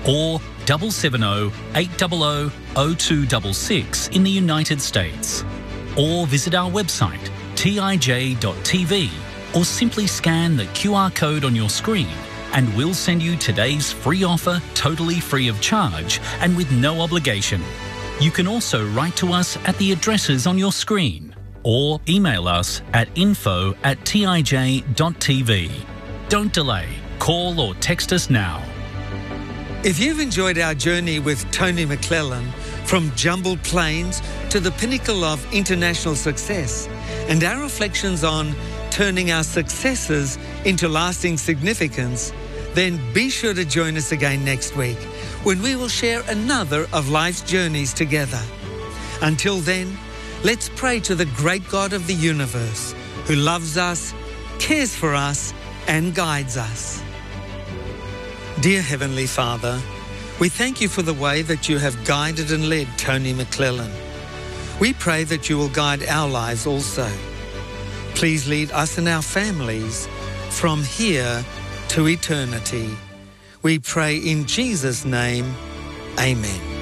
or 770-800-0266 in the United States. Or visit our website, tij.tv, or simply scan the QR code on your screen and we'll send you today's free offer totally free of charge and with no obligation. You can also write to us at the addresses on your screen or email us at info@tij.tv. Don't delay. Call or text us now. If you've enjoyed our journey with Tony McClellan, from jumbled plains to the pinnacle of international success, and our reflections on turning our successes into lasting significance, then be sure to join us again next week when we will share another of life's journeys together. Until then, let's pray to the great God of the universe who loves us, cares for us, and guides us. Dear Heavenly Father, we thank you for the way that you have guided and led Tony McClellan. We pray that you will guide our lives also. Please lead us and our families from here to eternity. We pray in Jesus' name, amen.